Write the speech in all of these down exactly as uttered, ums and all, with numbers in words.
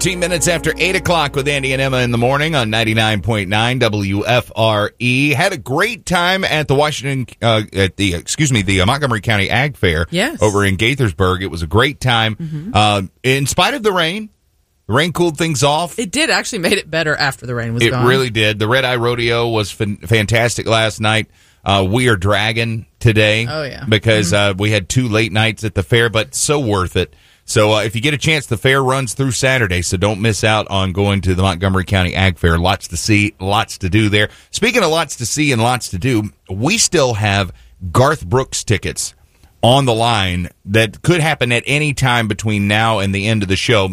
thirteen minutes after eight o'clock with Andy and Emma in the morning on ninety-nine point nine W F R E. Had a great time at the Washington, uh, at the, excuse me, the uh, Montgomery County Ag Fair. Yes. Over in Gaithersburg. It was a great time. Mm-hmm. Uh, in spite of the rain, the rain cooled things off. It did actually made it better after the rain was it gone. It really did. The Red Eye Rodeo was f- fantastic last night. Uh, we are dragging today. Oh, yeah. Because mm-hmm. uh, we had two late nights at the fair, but so worth it. So uh, if you get a chance, the fair runs through Saturday, so don't miss out on going to the Montgomery County Ag Fair. Lots to see, lots to do there. Speaking of lots to see and lots to do, we still have Garth Brooks tickets on the line that could happen at any time between now and the end of the show.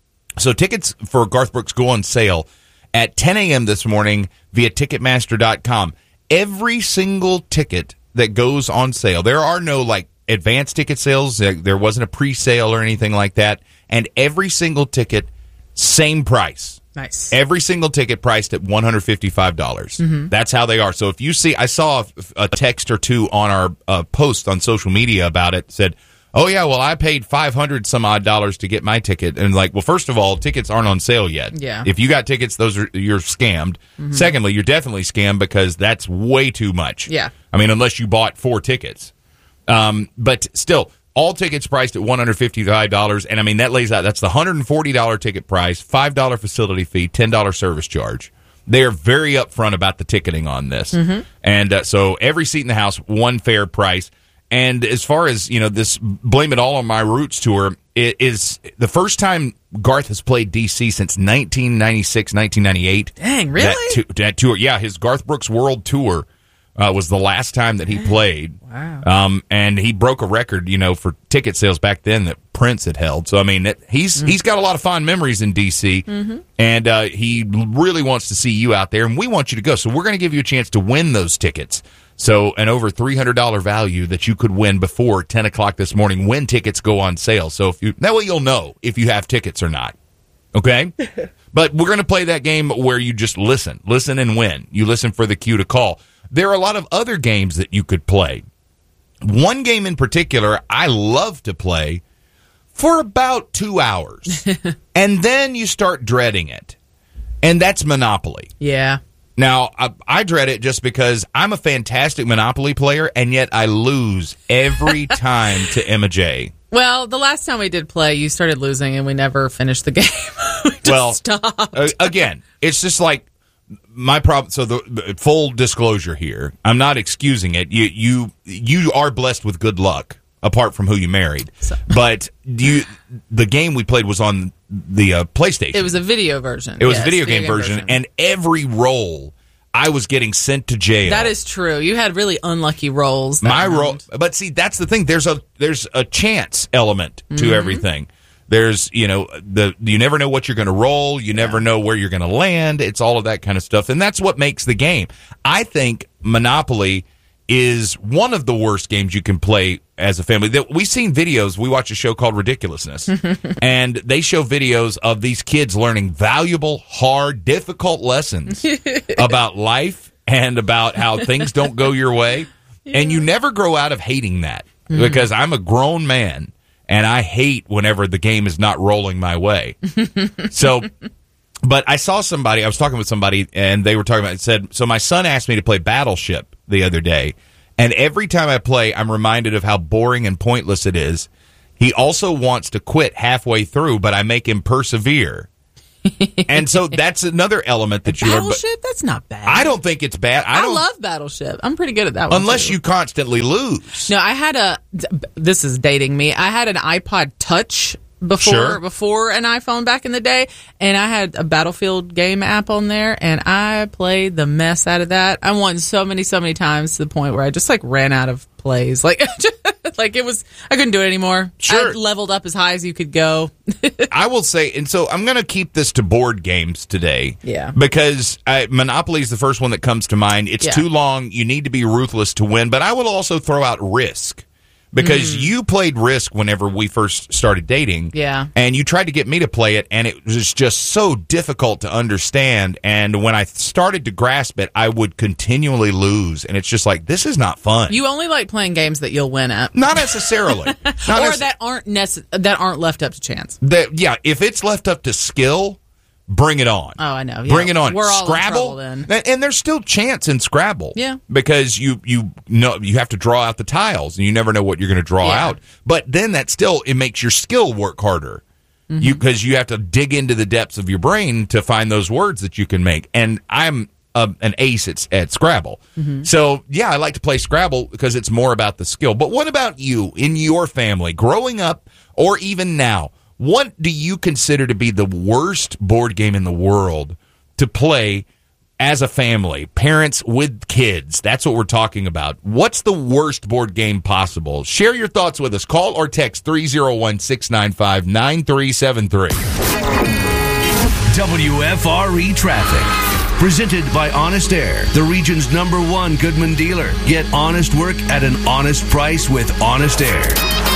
So tickets for Garth Brooks go on sale at ten a.m. this morning via Ticketmaster dot com. Every single ticket that goes on sale, there are no, like, advanced ticket sales. There wasn't a pre-sale or anything like that. And every single ticket, same price. Nice. Every single ticket priced at one hundred fifty-five dollars. Mm-hmm. That's how they are. So if you see, I saw a text or two on our uh, post on social media about it, said, oh, yeah, well, I paid five hundred some odd dollars to get my ticket. And like, well, first of all, tickets aren't on sale yet. Yeah. If you got tickets, those are, you're scammed. Mm-hmm. Secondly, you're definitely scammed because that's way too much. Yeah. I mean, unless you bought four tickets. Um, but still, all tickets priced at one hundred fifty-five dollars. And I mean, that lays out, that's the one hundred forty dollars ticket price, five dollars facility fee, ten dollars service charge. They are very upfront about the ticketing on this. Mm-hmm. And uh, so every seat in the house, one fair price. And as far as, you know, this Blame It All on My Roots tour, it is the first time Garth has played D C since nineteen ninety-six, nineteen ninety-eight. Dang, really? That, tu- that tour. Yeah, his Garth Brooks World Tour uh, was the last time that he played. Wow. Um, and he broke a record, you know, for ticket sales back then that Prince had held. So, I mean, it, he's mm. he's got a lot of fond memories in D C, mm-hmm. and uh, he really wants to see you out there, and we want you to go. So we're going to give you a chance to win those tickets. So an over three hundred dollars value that you could win before ten o'clock this morning when tickets go on sale. So if you that way you'll know if you have tickets or not. Okay? But we're going to play that game where you just listen. Listen and win. You listen for the cue to call. There are a lot of other games that you could play. One game in particular I love to play for about two hours. And then you start dreading it. And that's Monopoly. Yeah. Now, I, I dread it just because I'm a fantastic Monopoly player, and yet I lose every time to Emma J. Well, the last time we did play, you started losing, and we never finished the game. we just well, stopped. Uh, again, it's just like my problem. So, the, the full disclosure here, I'm not excusing it. You you you are blessed with good luck, apart from who you married. So. But you, the game we played was on the uh, PlayStation. It was a video version. It was yes, a video, video game, game version, version, and every roll, I was getting sent to jail. That is true. You had really unlucky rolls. My roll, but see, that's the thing. There's a there's a chance element to mm-hmm. everything. There's, you know, the you never know what you're going to roll. You never yeah. know where you're going to land. It's all of that kind of stuff, and that's what makes the game. I think Monopoly is one of the worst games you can play as a family. We've seen videos. We watch a show called Ridiculousness, and they show videos of these kids learning valuable, hard, difficult lessons about life and about how things don't go your way. Yeah. And you never grow out of hating that mm. because I'm a grown man, and I hate whenever the game is not rolling my way. So, but I saw somebody, I was talking with somebody, and they were talking about it, said, so my son asked me to play Battleship the other day, and every time I play, I'm reminded of how boring and pointless it is. He also wants to quit halfway through, but I make him persevere. And so that's another element that you Battleship, are, that's not bad. I don't think it's bad. I, I don't, love Battleship. I'm pretty good at that one. Unless too. you constantly lose. No, I had a, this is dating me, I had an iPod Touch before sure. before an iPhone back in the day, and I had a Battlefield game app on there, and I played the mess out of that. I won so many, so many times to the point where I just like ran out of plays. Like, like it was, I couldn't do it anymore. Sure. I leveled up as high as you could go. I will say, and so I'm going to keep this to board games today. Yeah. Because I, Monopoly is the first one that comes to mind. It's yeah. too long. You need to be ruthless to win. But I will also throw out Risk. Because mm. you played Risk whenever we first started dating. Yeah. And you tried to get me to play it, and it was just so difficult to understand. And when I started to grasp it, I would continually lose. And it's just like, this is not fun. You only like playing games that you'll win at. Not necessarily. Not or nec- that aren't nece- that aren't left up to chance. That, yeah, if it's left up to skill, bring it on. Oh, I know. Yeah. Bring it on. We're all Scrabble, in trouble then. And there's still chance in Scrabble. Yeah. Because you you know you have to draw out the tiles, and you never know what you're going to draw yeah. out. But then that still it makes your skill work harder. Mm-hmm. You because you have to dig into the depths of your brain to find those words that you can make. And I'm a, an ace at, at Scrabble. Mm-hmm. So yeah, I like to play Scrabble because it's more about the skill. But what about you in your family, growing up, or even now? What do you consider to be the worst board game in the world to play as a family, parents with kids? That's what we're talking about. What's the worst board game possible? Share your thoughts with us. Call or text three oh one, six nine five, nine three seven three. W F R E Traffic. Presented by Honest Air, the region's number one Goodman dealer. Get honest work at an honest price with Honest Air.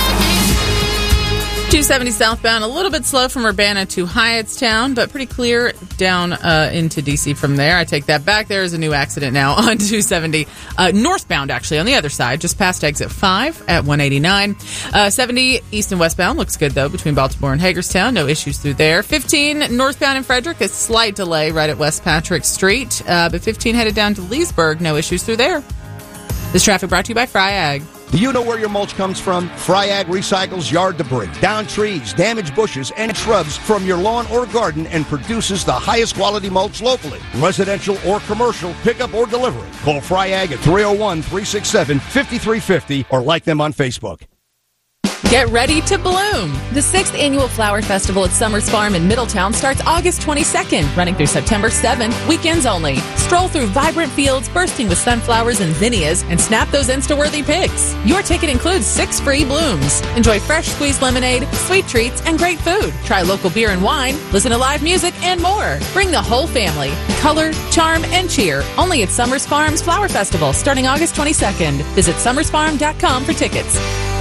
two seventy southbound, a little bit slow from Urbana to Hyattstown, but pretty clear down uh, into D C from there. I take that back. There is a new accident now on two seventy. Uh, northbound, actually, on the other side, just past exit five at one eighty-nine. Uh, seventy east and westbound looks good, though, between Baltimore and Hagerstown. No issues through there. fifteen northbound in Frederick, a slight delay right at West Patrick Street, uh, but fifteen headed down to Leesburg. No issues through there. This traffic brought to you by Fryag. Do you know where your mulch comes from? Fryag recycles yard debris, down trees, damaged bushes, and shrubs from your lawn or garden and produces the highest quality mulch locally. Residential or commercial, pickup or delivery. Call Fryag at three oh one, three six seven, five three five oh or like them on Facebook. Get ready to bloom. The sixth Annual Flower Festival at Summers Farm in Middletown starts August twenty-second, running through September seventh, weekends only. Stroll through vibrant fields bursting with sunflowers and zinnias and snap those Insta-worthy pics. Your ticket includes six free blooms. Enjoy fresh squeezed lemonade, sweet treats, and great food. Try local beer and wine, listen to live music, and more. Bring the whole family. Color, charm, and cheer. Only at Summers Farm's Flower Festival starting August twenty-second. Visit summers farm dot com for tickets.